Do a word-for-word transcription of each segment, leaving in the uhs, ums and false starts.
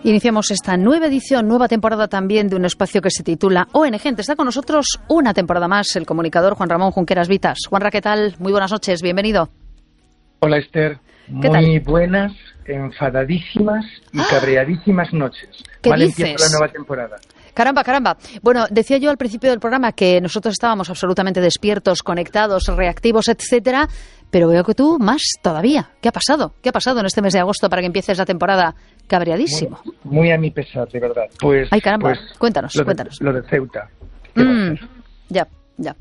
Iniciamos esta nueva edición, nueva temporada también de un espacio que se titula O N Gente. Está con nosotros una temporada más el comunicador Juan Ramón Junqueras Vitas. Juanra, ¿qué tal? Muy buenas noches, bienvenido. Hola, Esther. ¿Qué Muy tal? buenas, enfadadísimas y cabreadísimas noches. ¿Qué Vale, dices? empieza la nueva temporada. Caramba, caramba. Bueno, decía yo al principio del programa que nosotros estábamos absolutamente despiertos, conectados, reactivos, etcétera, pero veo que tú más todavía. ¿Qué ha pasado? ¿Qué ha pasado en este mes de agosto para que empieces la temporada cabreadísimo? Muy, muy a mi pesar, de verdad. Pues, Ay, caramba. pues, Cuéntanos, lo de, cuéntanos. Lo de Ceuta. ¿Qué va a Mm, ser? ya, ya.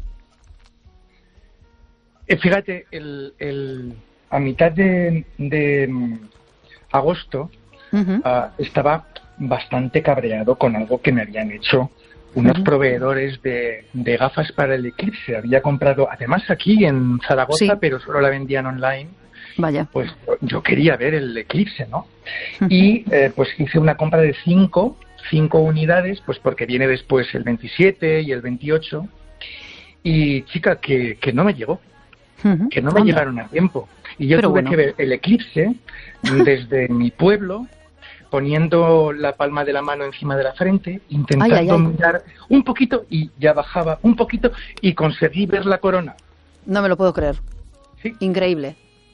Eh, fíjate, el, el, a mitad de, de mm, agosto Ujú. ah, estaba bastante cabreado con algo que me habían hecho unos Ujú. proveedores de, de gafas para el eclipse. Había comprado, además aquí en Zaragoza, Sí. pero solo la vendían online. Vaya. Pues yo quería ver el eclipse, ¿no? Ujú. Y eh, pues hice una compra de cinco, cinco unidades, pues porque viene después el veintisiete y el veintiocho. Y chica, que, que no me llegó, Ujú. que no me Anda. llegaron a tiempo. Y yo Pero tuve bueno. que ver el eclipse desde mi pueblo, poniendo la palma de la mano encima de la frente, intentando Ay, ay, ay. mirar un poquito y ya bajaba un poquito y conseguí ver la corona. No me lo puedo creer. Sí, Increíble.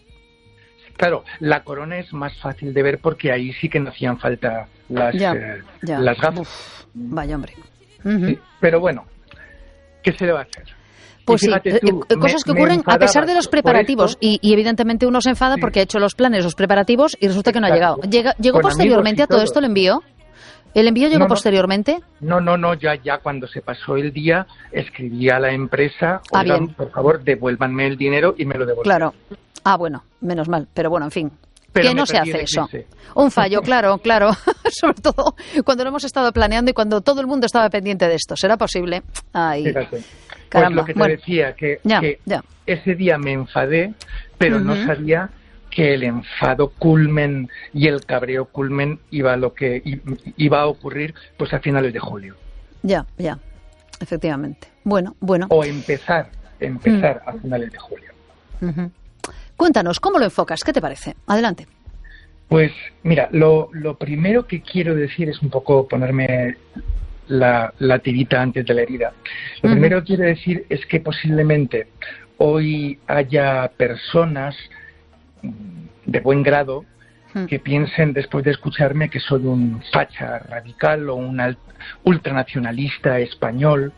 claro, la corona es más fácil de ver porque ahí sí que no hacían falta las, Ya, eh, ya. las gafas. Uf, vaya hombre. Ujú. Sí, pero bueno, ¿qué se le va a hacer? Pues Y sí, fíjate eh, tú, eh, cosas me- que me ocurren a pesar enfadaba de los por preparativos esto. y, y evidentemente uno se enfada Sí. porque ha hecho los planes, los preparativos y resulta que no ha llegado. Exacto. Llega- ¿Llegó Con posteriormente a amigos y todo todo. esto el envío? ¿El envío llegó No, no. posteriormente? No, no, no, ya, ya cuando se pasó el día, escribí a la empresa, Ah, oigan, bien. por favor, devuélvanme el dinero y me lo devolvieron. Claro. Ah, bueno, menos mal, pero bueno, en fin. Pero Que me no se perdí hace el eso. eclipse. Un fallo, claro, claro. Sobre todo cuando lo hemos estado planeando y cuando todo el mundo estaba pendiente de esto. ¿Será posible? Ay, Fíjate. caramba. Pues lo que te Bueno, decía, que, ya, que ya. ese día me enfadé, pero no Ujú. sabía que el enfado culmen y el cabreo culmen iba a lo que i- iba a ocurrir pues a finales de julio. Ya, ya. Efectivamente. Bueno, bueno. O empezar, empezar Mm. a finales de julio. Ujú. Cuéntanos, ¿cómo lo enfocas? ¿Qué te parece? Adelante. Pues mira, lo, lo primero que quiero decir es un poco ponerme la, la tirita antes de la herida. Lo Ujú. primero que quiero decir es que posiblemente hoy haya personas mm, de buen grado Mm. que piensen después de escucharme que soy un facha radical o un al- ultranacionalista español.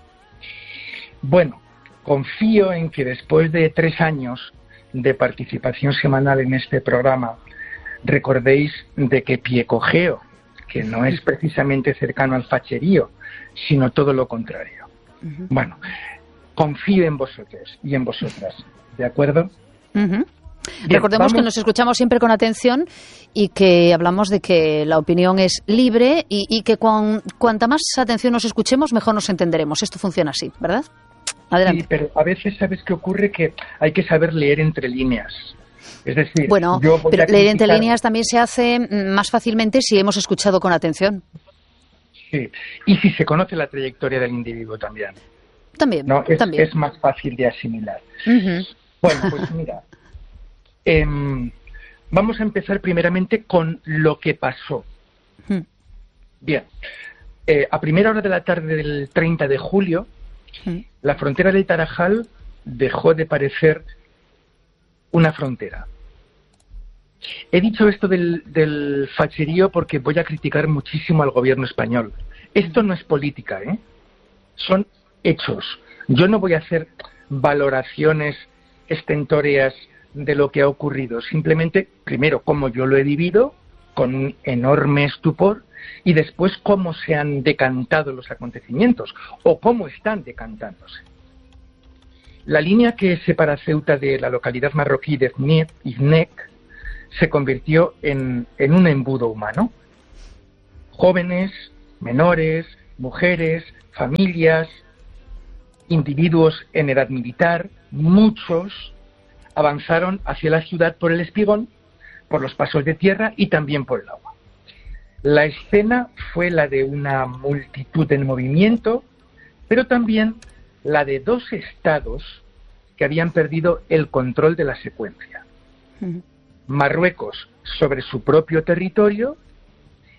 Bueno, confío en que después de tres años de participación semanal en este programa recordéis de que pie cojeo, que no es precisamente cercano al facherío, sino todo lo contrario. Ujú. Bueno, confío en vosotros y en vosotras, ¿de acuerdo? Ujú. Bien, Recordemos que vamos- nos escuchamos siempre con atención y que hablamos de que la opinión es libre y, y que cuan- cuanta más atención nos escuchemos, mejor nos entenderemos. Esto funciona así, ¿verdad? Adelante. Sí, pero a veces sabes qué ocurre, que hay que saber leer entre líneas. Es decir, Bueno, yo voy pero a leer entre criticar- líneas también se hace mm, más fácilmente si hemos escuchado con atención. Sí, y si se conoce la trayectoria del individuo también, También, ¿no? Es, también. es más fácil de asimilar. Ujú. Bueno, pues mira, em, vamos a empezar primeramente con lo que pasó. Mm. Bien, eh, a primera hora de la tarde del treinta de julio, Mm. la frontera del Tarajal dejó de parecer una frontera. He dicho esto del, del facherío porque voy a criticar muchísimo al gobierno español. Esto no es política, ¿eh? Son hechos. Yo no voy a hacer valoraciones estentóreas de lo que ha ocurrido. Simplemente, primero, cómo yo lo he vivido, con un enorme estupor, y después cómo se han decantado los acontecimientos, o cómo están decantándose. La línea que separa Ceuta de la localidad marroquí de Fnec, Ifnec se convirtió en, en un embudo humano. Jóvenes, menores, mujeres, familias, individuos en edad militar, muchos avanzaron hacia la ciudad por el espigón, por los pasos de tierra y también por el agua. La escena fue la de una multitud en movimiento, pero también la de dos estados que habían perdido el control de la secuencia. Ujú. Marruecos sobre su propio territorio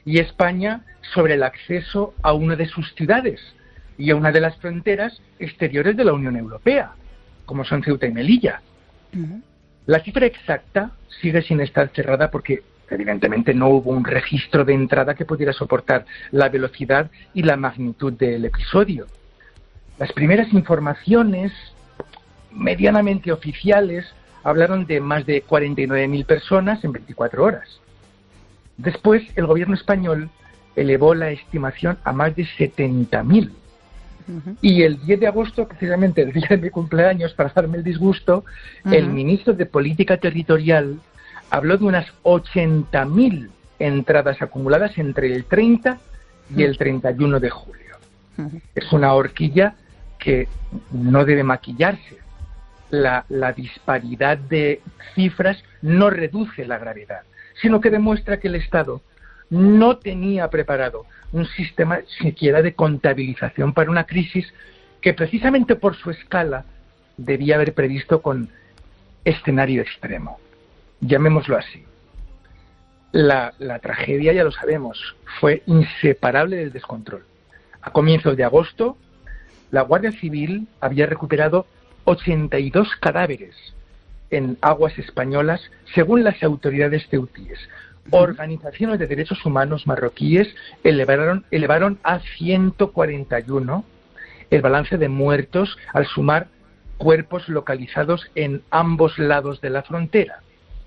y España sobre el acceso a una de sus ciudades y a una de las fronteras exteriores de la Unión Europea, como son Ceuta y Melilla. Uh-huh. La cifra exacta sigue sin estar cerrada porque evidentemente no hubo un registro de entrada que pudiera soportar la velocidad y la magnitud del episodio. Las primeras informaciones medianamente oficiales hablaron de más de cuarenta y nueve mil personas en veinticuatro horas. Después, el gobierno español elevó la estimación a más de setenta mil. Uh-huh. Y el diez de agosto, precisamente el día de mi cumpleaños, para darme el disgusto, uh-huh. el ministro de Política Territorial habló de unas ochenta mil entradas acumuladas entre el treinta y el treinta y uno de julio. Uh-huh. Es una horquilla que no debe maquillarse. La, la disparidad de cifras no reduce la gravedad, sino que demuestra que el Estado no tenía preparado un sistema siquiera de contabilización para una crisis que precisamente por su escala debía haber previsto con escenario extremo. Llamémoslo así. La, la tragedia, ya lo sabemos, fue inseparable del descontrol. A comienzos de agosto, la Guardia Civil había recuperado ochenta y dos cadáveres en aguas españolas, según las autoridades ceutíes. Organizaciones de derechos humanos marroquíes elevaron, elevaron a ciento cuarenta y uno el balance de muertos al sumar cuerpos localizados en ambos lados de la frontera.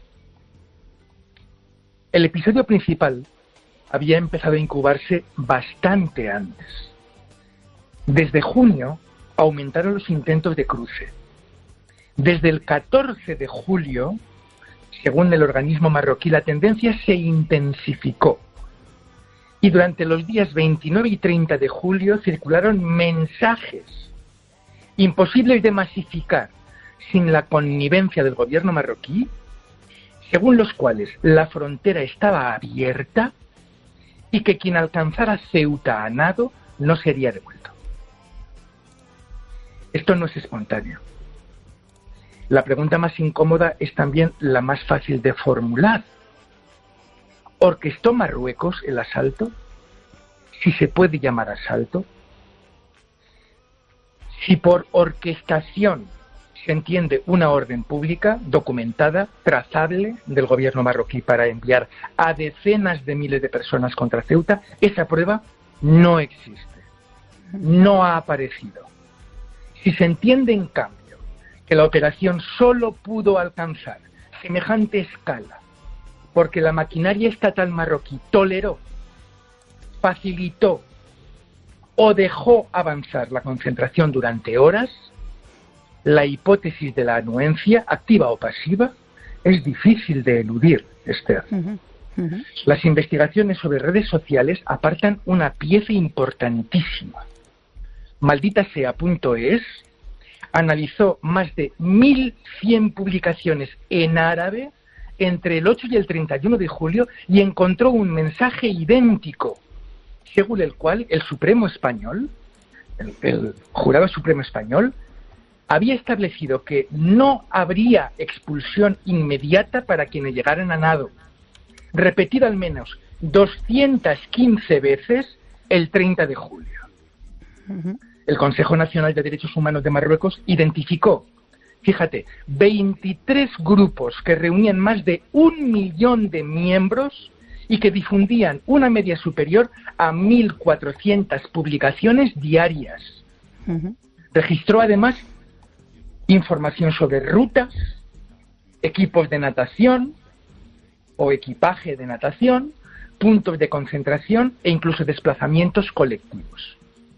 El episodio principal había empezado a incubarse bastante antes. Desde junio aumentaron los intentos de cruce. Desde el catorce de julio, según el organismo marroquí, la tendencia se intensificó. Y durante los días veintinueve y treinta de julio circularon mensajes imposibles de masificar sin la connivencia del gobierno marroquí, según los cuales la frontera estaba abierta y que quien alcanzara Ceuta a nado no sería devuelto. Esto no es espontáneo. La pregunta más incómoda es también la más fácil de formular. ¿Orquestó Marruecos el asalto? Si se puede llamar asalto. Si por orquestación se entiende una orden pública, documentada, trazable, del gobierno marroquí para enviar a decenas de miles de personas contra Ceuta, esa prueba no existe. No ha aparecido. Si se entiende, en cambio, que la operación solo pudo alcanzar semejante escala porque la maquinaria estatal marroquí toleró, facilitó o dejó avanzar la concentración durante horas, la hipótesis de la anuencia, activa o pasiva, es difícil de eludir, Esther. Uh-huh. Uh-huh. Las investigaciones sobre redes sociales apartan una pieza importantísima. Maldita sea punto es analizó más de mil cien publicaciones en árabe entre el ocho y el treinta y uno de julio y encontró un mensaje idéntico, según el cual el Supremo Español, el, el Jurado Supremo Español, había establecido que no habría expulsión inmediata para quienes llegaran a nado, repetido al menos doscientas quince veces el treinta de julio. Uh-huh. El Consejo Nacional de Derechos Humanos de Marruecos identificó, fíjate, veintitrés grupos que reunían más de un millón de miembros y que difundían una media superior a mil cuatrocientas publicaciones diarias. Uh-huh. Registró además información sobre rutas, equipos de natación o equipaje de natación, puntos de concentración e incluso desplazamientos colectivos.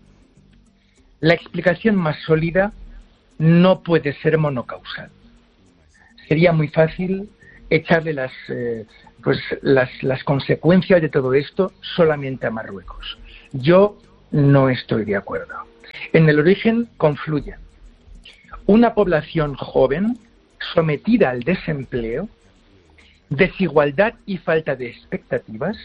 La explicación más sólida no puede ser monocausal. Sería muy fácil echarle las, eh, pues las, las consecuencias de todo esto solamente a Marruecos. Yo no estoy de acuerdo. En el origen confluyen una población joven sometida al desempleo, desigualdad y falta de expectativas,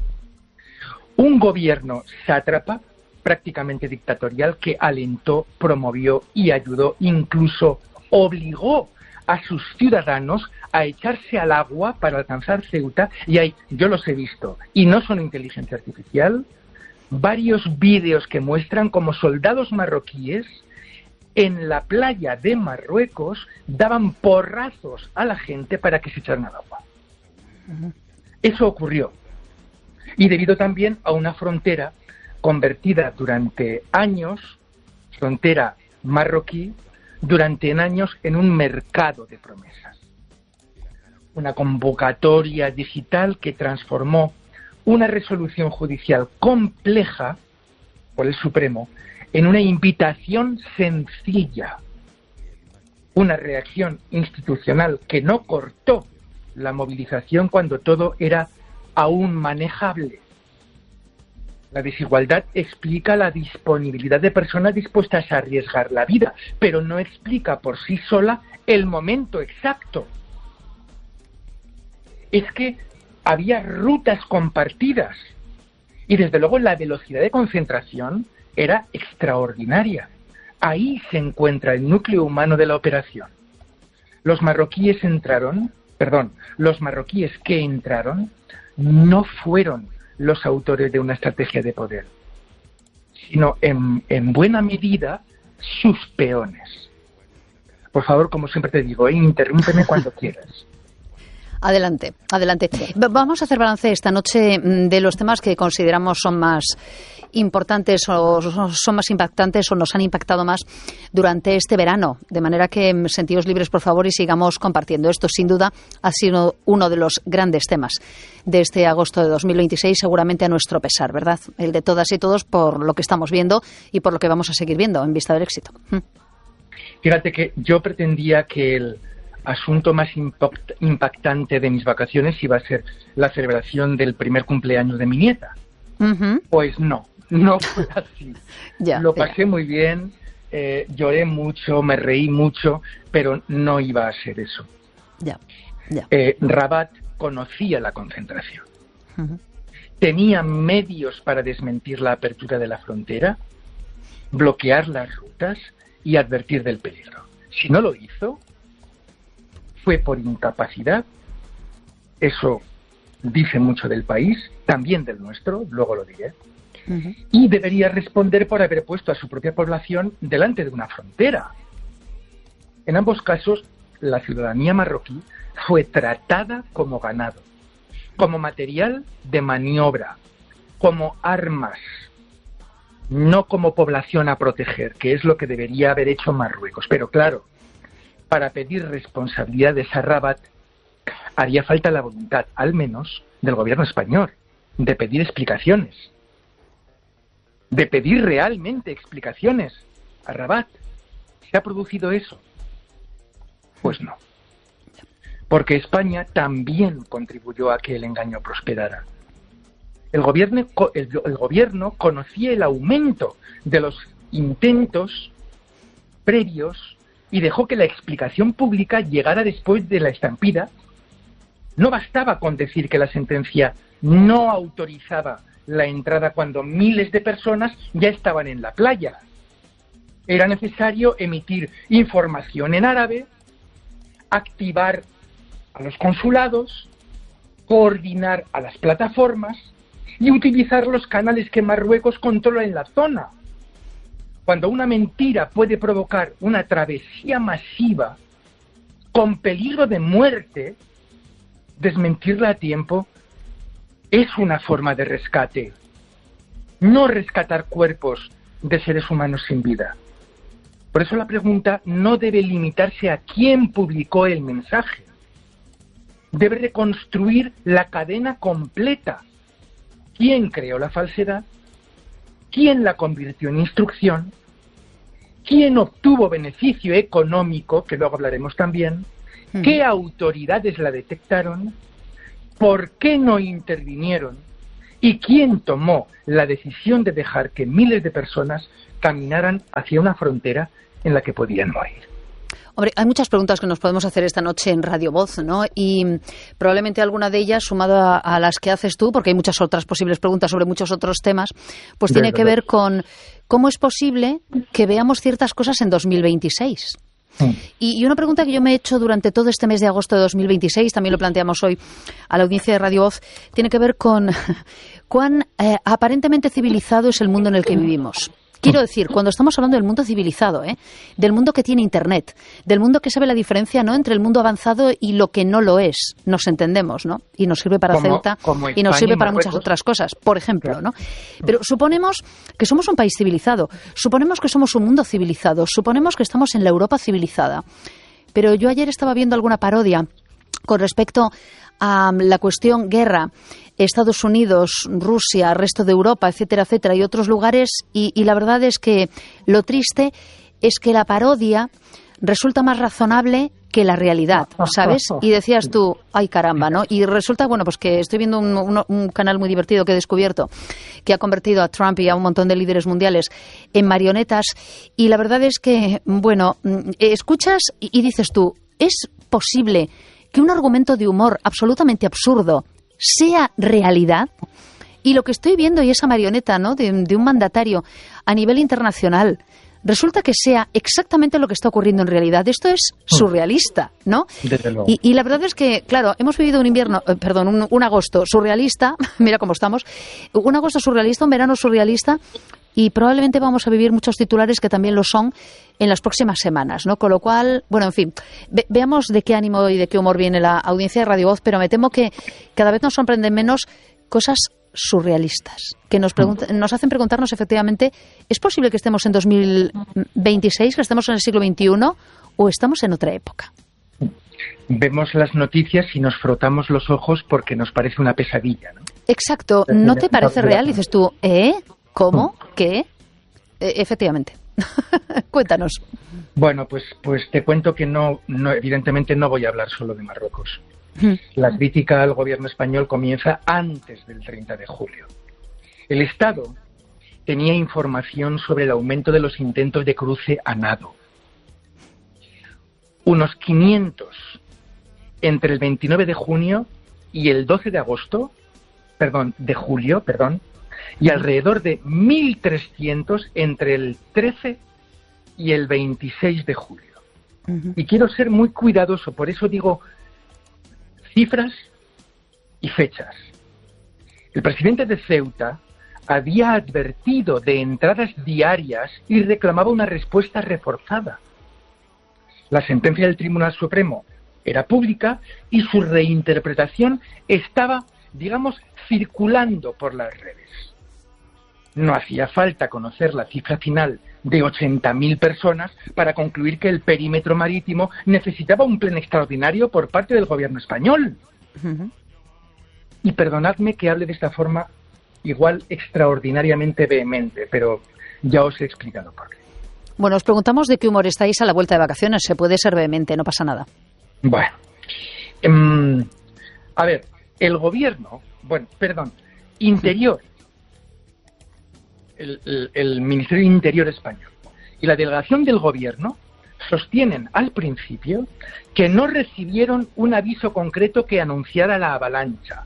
un gobierno sátrapa, prácticamente dictatorial, que alentó, promovió y ayudó, incluso obligó a sus ciudadanos a echarse al agua para alcanzar Ceuta, y hay, yo los he visto, y no son inteligencia artificial, varios vídeos que muestran como soldados marroquíes en la playa de Marruecos daban porrazos a la gente para que se echaran al agua. Uh-huh. Eso ocurrió. Y debido también a una frontera convertida durante años, frontera marroquí, durante años en un mercado de promesas. Una convocatoria digital que transformó una resolución judicial compleja por el Supremo en una invitación sencilla, una reacción institucional que no cortó la movilización cuando todo era aún manejable. La desigualdad explica la disponibilidad de personas dispuestas a arriesgar la vida, pero no explica por sí sola el momento exacto. Es que había rutas compartidas y desde luego la velocidad de concentración era extraordinaria. Ahí se encuentra el núcleo humano de la operación. Los marroquíes entraron, perdón, los marroquíes que entraron no fueron los autores de una estrategia de poder, sino en, en buena medida sus peones. Por favor, como siempre te digo, ¿eh? Interrúmpeme cuando quieras. Adelante, adelante. Vamos a hacer balance esta noche de los temas que consideramos son más importantes o son más impactantes o nos han impactado más durante este verano. De manera que sentidos libres, por favor, y sigamos compartiendo. Esto, sin duda, ha sido uno de los grandes temas de este agosto de dos mil veintiséis, seguramente a nuestro pesar, ¿verdad? El de todas y todos por lo que estamos viendo y por lo que vamos a seguir viendo en vista del éxito. Fíjate que yo pretendía que el asunto más impact- impactante de mis vacaciones iba a ser la celebración del primer cumpleaños de mi nieta. Uh-huh. Pues no, no fue así. ya, Lo pasé ya. muy bien, eh, lloré mucho, me reí mucho, pero no iba a ser eso. Ya, ya. Eh, Rabat conocía la concentración. Uh-huh. Tenía medios para desmentir la apertura de la frontera, bloquear las rutas y advertir del peligro. Si no lo hizo, fue por incapacidad. Eso dice mucho del país, también del nuestro, luego lo diré. Uh-huh. Y debería responder por haber puesto a su propia población delante de una frontera. En ambos casos, la ciudadanía marroquí fue tratada como ganado, como material de maniobra, como armas, no como población a proteger, que es lo que debería haber hecho Marruecos. Pero claro, para pedir responsabilidades a Rabat haría falta la voluntad, al menos, del gobierno español, de pedir explicaciones, de pedir realmente explicaciones a Rabat. ¿Se ha producido eso? Pues no. Porque España también contribuyó a que el engaño prosperara. El gobierno, el, el gobierno conocía el aumento de los intentos previos y dejó que la explicación pública llegara después de la estampida. No bastaba con decir que la sentencia no autorizaba la entrada cuando miles de personas ya estaban en la playa. Era necesario emitir información en árabe, activar a los consulados, coordinar a las plataformas y utilizar los canales que Marruecos controla en la zona. Cuando una mentira puede provocar una travesía masiva con peligro de muerte, desmentirla a tiempo es una forma de rescate. No rescatar cuerpos de seres humanos sin vida. Por eso la pregunta no debe limitarse a quién publicó el mensaje. Debe reconstruir la cadena completa. ¿Quién creó la falsedad? ¿Quién la convirtió en instrucción? ¿Quién obtuvo beneficio económico, que luego hablaremos también? ¿Qué autoridades la detectaron? ¿Por qué no intervinieron? ¿Y quién tomó la decisión de dejar que miles de personas caminaran hacia una frontera en la que podían morir? Hombre, hay muchas preguntas que nos podemos hacer esta noche en Radio Voz, ¿no? Y probablemente alguna de ellas, sumado a, a las que haces tú, porque hay muchas otras posibles preguntas sobre muchos otros temas, pues tiene que ver con cómo es posible que veamos ciertas cosas en dos mil veintiséis. Sí. Y, y una pregunta que yo me he hecho durante todo este mes de agosto de dos mil veintiséis, también lo planteamos hoy a la audiencia de Radio Voz, tiene que ver con cuán eh, aparentemente civilizado es el mundo en el que vivimos. Quiero decir, cuando estamos hablando del mundo civilizado, ¿eh? Del mundo que tiene Internet, del mundo que sabe la diferencia, ¿no?, entre el mundo avanzado y lo que no lo es. Nos entendemos, ¿no? Y nos sirve para Como- Ceuta como y nos España sirve y para muchas Marruecos. otras cosas, por ejemplo, ¿no? Pero suponemos que somos un país civilizado, suponemos que somos un mundo civilizado, suponemos que estamos en la Europa civilizada. Pero yo ayer estaba viendo alguna parodia con respecto a la cuestión guerra, Estados Unidos, Rusia, resto de Europa, etcétera, etcétera, y otros lugares, y, y la verdad es que lo triste es que la parodia resulta más razonable que la realidad, ¿sabes? Y decías tú, ay caramba, ¿no? Y resulta, bueno, pues que estoy viendo un, un, un canal muy divertido que he descubierto, que ha convertido a Trump y a un montón de líderes mundiales en marionetas, y la verdad es que, bueno, escuchas y, y dices tú, ¿es posible que un argumento de humor absolutamente absurdo sea realidad? Y lo que estoy viendo, y esa marioneta, ¿no?, de, de un mandatario a nivel internacional, resulta que sea exactamente lo que está ocurriendo en realidad. Esto es surrealista, ¿no? Desde luego. Y, y la verdad es que, claro, hemos vivido un invierno, eh, perdón, un, un agosto surrealista, mira cómo estamos, un agosto surrealista, un verano surrealista, y probablemente vamos a vivir muchos titulares que también lo son en las próximas semanas, ¿no? Con lo cual, bueno, en fin, ve, veamos de qué ánimo y de qué humor viene la audiencia de Radio Voz, pero me temo que cada vez nos sorprenden menos cosas surrealistas, que nos, nos hacen preguntarnos efectivamente, ¿es posible que estemos en dos mil veintiséis, que estemos en el siglo veintiuno, o estamos en otra época? Vemos las noticias y nos frotamos los ojos porque nos parece una pesadilla, ¿no? Exacto, ¿no te parece real? Dices tú, ¿eh? ¿Cómo? ¿Qué? Eh, efectivamente. Cuéntanos. Bueno, pues, pues te cuento que no, no, evidentemente no voy a hablar solo de Marruecos. La crítica al gobierno español comienza antes del treinta de julio. El Estado tenía información sobre el aumento de los intentos de cruce a nado. Unos quinientos entre el veintinueve de junio y el doce de agosto, perdón, de julio, perdón, y alrededor de mil trescientos entre el trece y el veintiséis de julio. Uh-huh. Y quiero ser muy cuidadoso, por eso digo cifras y fechas. El presidente de Ceuta había advertido de entradas diarias y reclamaba una respuesta reforzada. La sentencia del Tribunal Supremo era pública y su reinterpretación estaba, digamos, circulando por las redes. No hacía falta conocer la cifra final de ochenta mil personas para concluir que el perímetro marítimo necesitaba un plan extraordinario por parte del gobierno español. Uh-huh. Y perdonadme que hable de esta forma igual extraordinariamente vehemente, pero ya os he explicado por qué. Bueno, os preguntamos de qué humor estáis a la vuelta de vacaciones. Se puede ser vehemente, no pasa nada. Bueno, um, a ver, el gobierno, bueno, perdón, Interior, el, el, el Ministerio de Interior español y la delegación del gobierno sostienen al principio que no recibieron un aviso concreto que anunciara la avalancha.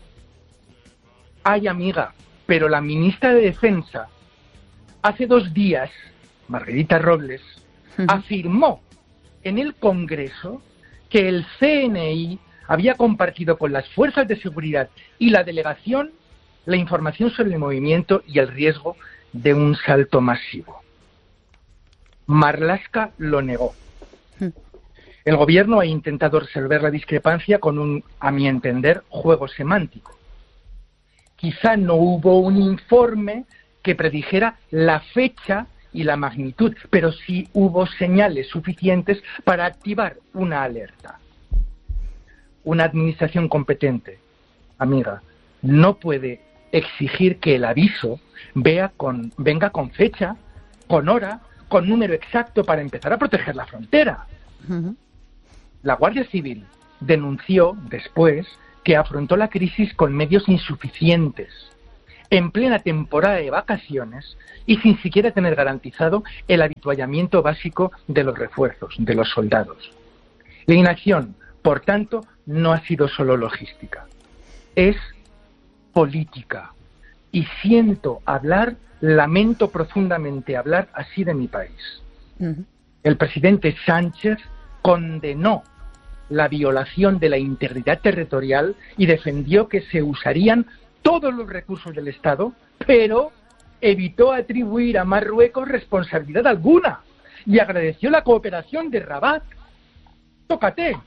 Ay, amiga, pero la ministra de Defensa hace dos días, Margarita Robles, uh-huh. afirmó en el Congreso que el C N I había compartido con las fuerzas de seguridad y la delegación la información sobre el movimiento y el riesgo de un salto masivo. Marlaska lo negó. El gobierno ha intentado resolver la discrepancia con un, a mi entender, juego semántico. Quizá no hubo un informe que predijera la fecha y la magnitud, pero sí hubo señales suficientes para activar una alerta. Una administración competente, amiga, no puede exigir que el aviso vea con, venga con fecha, con hora, con número exacto para empezar a proteger la frontera. Uh-huh. La Guardia Civil denunció después que afrontó la crisis con medios insuficientes, en plena temporada de vacaciones y sin siquiera tener garantizado el habituallamiento básico de los refuerzos, de los soldados. La inacción, por tanto, no ha sido solo logística, es política. Y siento hablar, lamento profundamente hablar así de mi país. Uh-huh. el presidente Sánchez condenó la violación de la integridad territorial y defendió que se usarían todos los recursos del Estado, pero evitó atribuir a Marruecos responsabilidad alguna y agradeció la cooperación de Rabat. Tócate.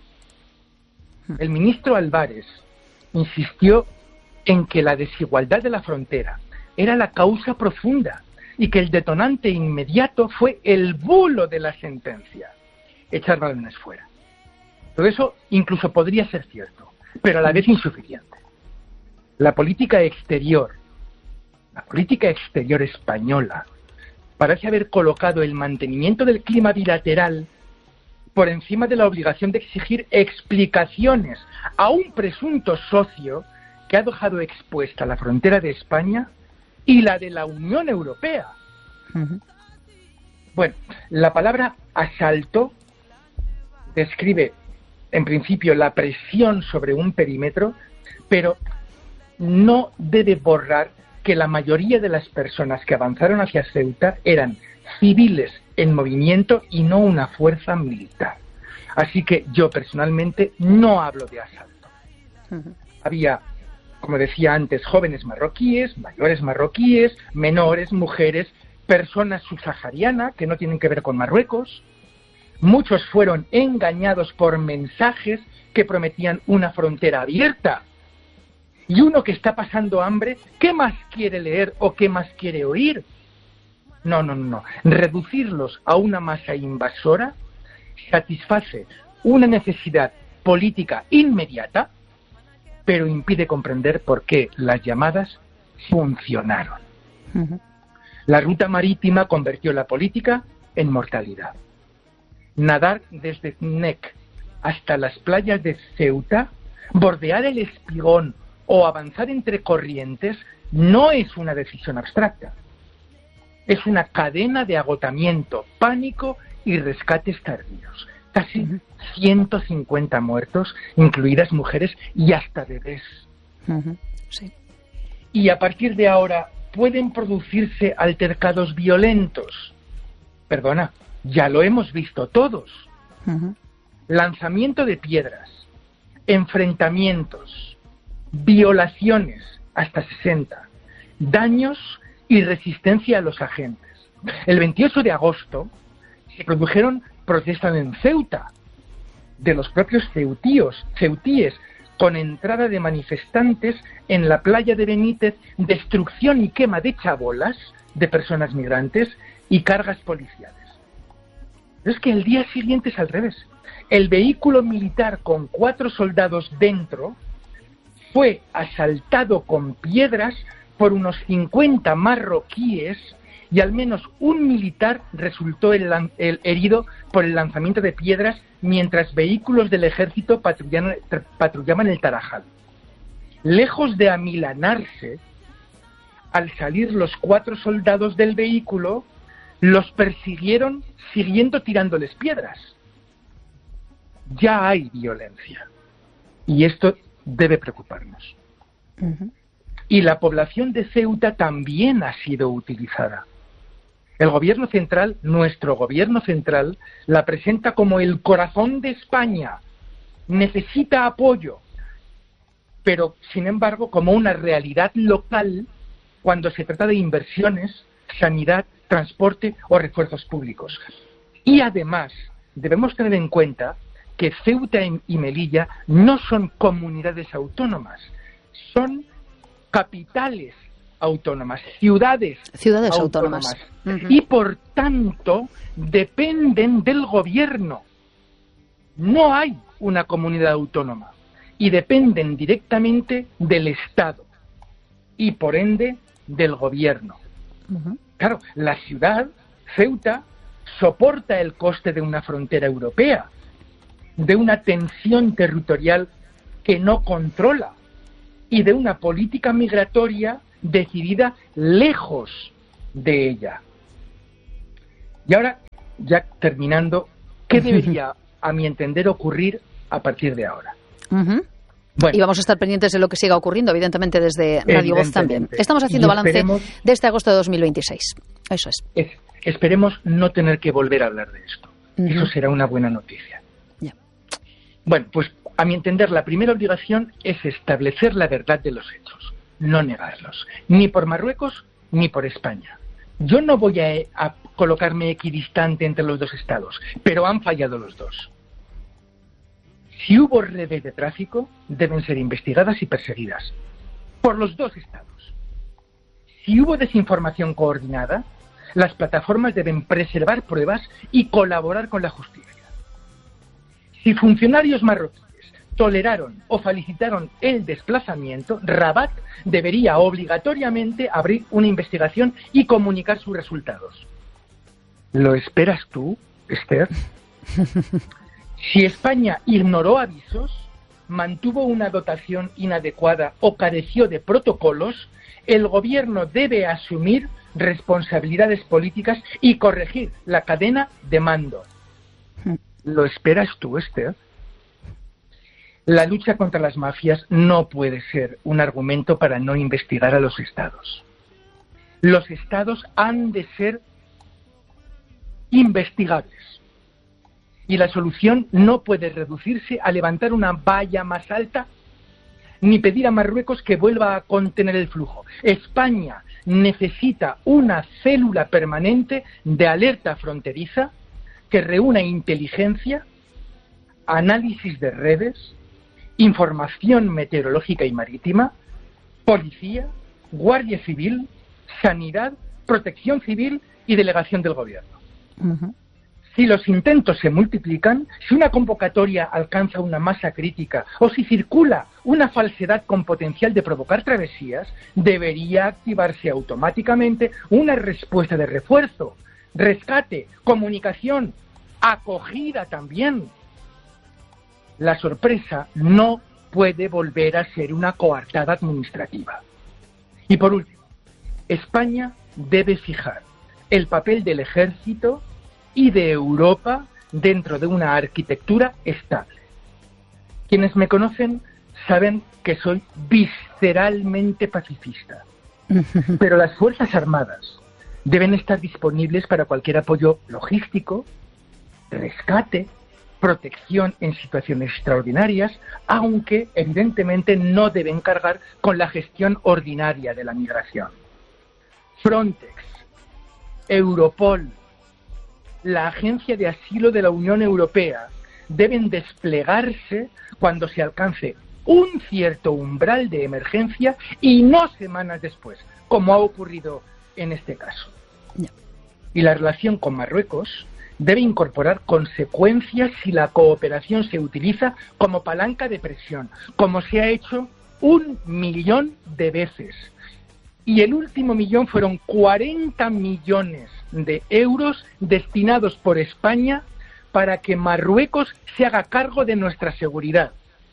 El ministro Álvarez insistió en que la desigualdad de la frontera era la causa profunda y que el detonante inmediato fue el bulo de la sentencia, echar balones fuera. Todo eso incluso podría ser cierto, pero a la vez insuficiente. La política exterior, la política exterior española, parece haber colocado el mantenimiento del clima bilateral por encima de la obligación de exigir explicaciones a un presunto socio que ha dejado expuesta la frontera de España y la de la Unión Europea. Uh-huh. Bueno, la palabra asalto describe, en principio, la presión sobre un perímetro, pero no debe borrar que la mayoría de las personas que avanzaron hacia Ceuta eran civiles en movimiento y no una fuerza militar. Así que yo personalmente no hablo de asalto. Uh-huh. Había, como decía antes, jóvenes marroquíes, mayores marroquíes, menores, mujeres, personas subsaharianas que no tienen que ver con Marruecos. Muchos fueron engañados por mensajes que prometían una frontera abierta. Y uno que está pasando hambre, ¿qué más quiere leer o qué más quiere oír? No, no, no. Reducirlos a una masa invasora satisface una necesidad política inmediata, pero impide comprender por qué las llamadas funcionaron. Uh-huh. La ruta marítima convirtió la política en mortalidad. Nadar desde Cnec hasta las playas de Ceuta, bordear el Espigón o avanzar entre corrientes no es una decisión abstracta. Es una cadena de agotamiento, pánico y rescates tardíos. Casi uh-huh. ciento cincuenta muertos, incluidas mujeres y hasta bebés. Uh-huh. Sí. Y a partir de ahora pueden producirse altercados violentos. Perdona, ya lo hemos visto todos. Uh-huh. Lanzamiento de piedras, enfrentamientos, violaciones hasta sesenta, daños y resistencia a los agentes. El veintiocho de agosto se produjeron protestas en Ceuta de los propios ceutíos, ceutíes, con entrada de manifestantes en la playa de Benítez, destrucción y quema de chabolas de personas migrantes y cargas policiales. Pero es que el día siguiente es al revés. El vehículo militar con cuatro soldados dentro fue asaltado con piedras por unos cincuenta marroquíes y al menos un militar resultó el, el herido por el lanzamiento de piedras mientras vehículos del ejército patrullaban, patrullaban el Tarajal. Lejos de amilanarse, al salir los cuatro soldados del vehículo, los persiguieron siguiendo tirándoles piedras. Ya hay violencia y esto debe preocuparnos. Uh-huh. Y la población de Ceuta también ha sido utilizada. El gobierno central, nuestro gobierno central, la presenta como el corazón de España. Necesita apoyo, pero sin embargo como una realidad local cuando se trata de inversiones, sanidad, transporte o refuerzos públicos. Y además debemos tener en cuenta que Ceuta y Melilla no son comunidades autónomas, son capitales autónomas, ciudades, ciudades autónomas, autónomas. Uh-huh. Y por tanto dependen del gobierno. No hay una comunidad autónoma y dependen directamente del Estado y por ende del gobierno. Uh-huh. Claro, la ciudad, Ceuta, soporta el coste de una frontera europea, de una tensión territorial que no controla y de una política migratoria decidida lejos de ella. Y ahora, ya terminando, ¿qué debería, a mi entender, ocurrir a partir de ahora? Uh-huh. Bueno, y vamos a estar pendientes de lo que siga ocurriendo, evidentemente, desde Radio Voz también. Estamos haciendo balance de este agosto de dos mil veintiséis. Eso es. es. Esperemos no tener que volver a hablar de esto. Uh-huh. Eso será una buena noticia. Yeah. Bueno, pues a mi entender, la primera obligación es establecer la verdad de los hechos, no negarlos, ni por Marruecos ni por España. Yo no voy a, a colocarme equidistante entre los dos estados, pero han fallado los dos. Si hubo redes de tráfico, deben ser investigadas y perseguidas por los dos estados. Si hubo desinformación coordinada, las plataformas deben preservar pruebas y colaborar con la justicia. Si funcionarios marroquíes toleraron o facilitaron el desplazamiento, Rabat debería obligatoriamente abrir una investigación y comunicar sus resultados. ¿Lo esperas tú, Esther? Si España ignoró avisos, mantuvo una dotación inadecuada o careció de protocolos, el gobierno debe asumir responsabilidades políticas y corregir la cadena de mando. ¿Lo esperas tú, Esther? La lucha contra las mafias no puede ser un argumento para no investigar a los estados. Los estados han de ser investigables. Y la solución no puede reducirse a levantar una valla más alta ni pedir a Marruecos que vuelva a contener el flujo. España necesita una célula permanente de alerta fronteriza que reúna inteligencia, análisis de redes, información meteorológica y marítima, policía, guardia civil, sanidad, protección civil y delegación del gobierno. Uh-huh. Si los intentos se multiplican, si una convocatoria alcanza una masa crítica o si circula una falsedad con potencial de provocar travesías, debería activarse automáticamente una respuesta de refuerzo, rescate, comunicación, acogida también. La sorpresa no puede volver a ser una coartada administrativa. Y por último, España debe fijar el papel del ejército y de Europa dentro de una arquitectura estable. Quienes me conocen saben que soy visceralmente pacifista, pero las Fuerzas Armadas deben estar disponibles para cualquier apoyo logístico, rescate, protección en situaciones extraordinarias, aunque evidentemente no deben cargar con la gestión ordinaria de la migración. Frontex, Europol, la Agencia de Asilo de la Unión Europea deben desplegarse cuando se alcance un cierto umbral de emergencia y no semanas después, como ha ocurrido en este caso. No. Y la relación con Marruecos debe incorporar consecuencias si la cooperación se utiliza como palanca de presión, como se ha hecho un millón de veces. Y el último millón fueron cuarenta millones de euros destinados por España para que Marruecos se haga cargo de nuestra seguridad.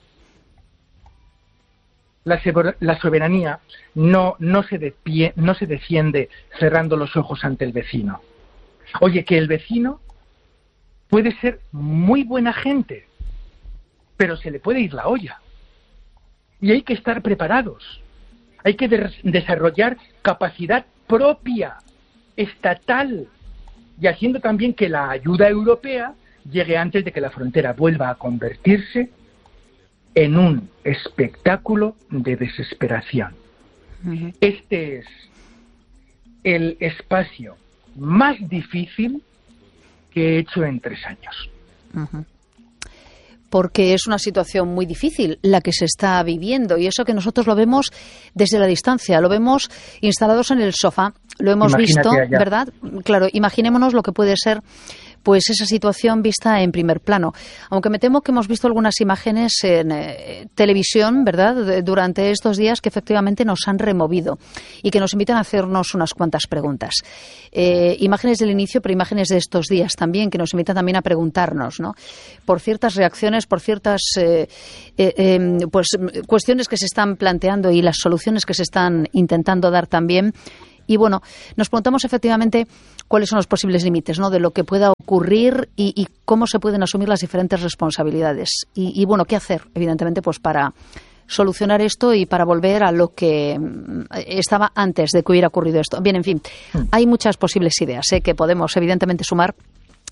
La, la soberanía no, no, se despie, no se defiende cerrando los ojos ante el vecino. Oye, que el vecino puede ser muy buena gente, pero se le puede ir la olla. Y hay que estar preparados. Hay que de- desarrollar capacidad propia, estatal, y haciendo también que la ayuda europea llegue antes de que la frontera vuelva a convertirse en un espectáculo de desesperación. Uh-huh. Este es el espacio más difícil que he hecho en tres años. Uh-huh. Porque es una situación muy difícil la que se está viviendo, y eso que nosotros lo vemos desde la distancia, lo vemos instalados en el sofá, lo hemos Imagínate visto, allá. ¿Verdad? Claro, imaginémonos lo que puede ser pues esa situación vista en primer plano. Aunque me temo que hemos visto algunas imágenes en eh, televisión, ¿verdad?, de, durante estos días que efectivamente nos han removido y que nos invitan a hacernos unas cuantas preguntas. Eh, imágenes del inicio, pero imágenes de estos días también, que nos invitan también a preguntarnos, ¿no?, por ciertas reacciones, por ciertas eh, eh, eh, pues cuestiones que se están planteando y las soluciones que se están intentando dar también. Y bueno, nos preguntamos efectivamente cuáles son los posibles límites, ¿no?, de lo que pueda ocurrir y, y cómo se pueden asumir las diferentes responsabilidades. Y, y bueno, qué hacer, evidentemente, pues para solucionar esto y para volver a lo que estaba antes de que hubiera ocurrido esto. Bien, en fin, hay muchas posibles ideas, ¿eh?, que podemos evidentemente sumar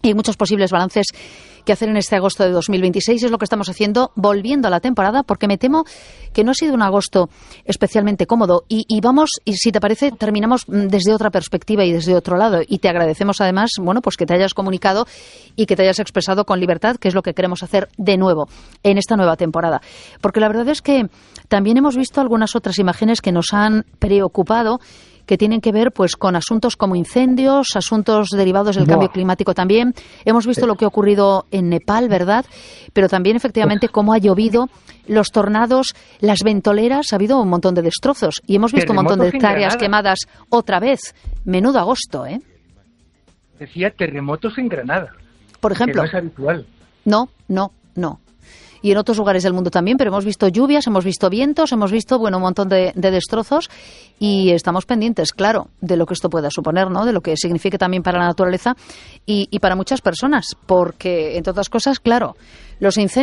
Y hay muchos posibles balances que hacer en este agosto de dos mil veintiséis. Es lo que estamos haciendo, volviendo a la temporada, porque me temo que no ha sido un agosto especialmente cómodo. Y, y vamos, y si te parece, terminamos desde otra perspectiva y desde otro lado. Y te agradecemos además, bueno, pues que te hayas comunicado y que te hayas expresado con libertad, que es lo que queremos hacer de nuevo en esta nueva temporada. Porque la verdad es que también hemos visto algunas otras imágenes que nos han preocupado, que tienen que ver pues con asuntos como incendios, asuntos derivados del Buah. cambio climático también. Hemos visto lo que ha ocurrido en Nepal, ¿verdad? Pero también, efectivamente, cómo ha llovido, los tornados, las ventoleras, ha habido un montón de destrozos. Y hemos visto un montón de Terremotos en hectáreas Granada. quemadas otra vez. Menudo agosto, ¿eh? Decía terremotos en Granada. Por Que ejemplo. no es habitual. No, no, no. Y en otros lugares del mundo también, pero hemos visto lluvias, hemos visto vientos, hemos visto, bueno, un montón de, de destrozos y estamos pendientes, claro, de lo que esto pueda suponer, ¿no? De lo que signifique también para la naturaleza y, y para muchas personas, porque, entre otras cosas, claro, los incendios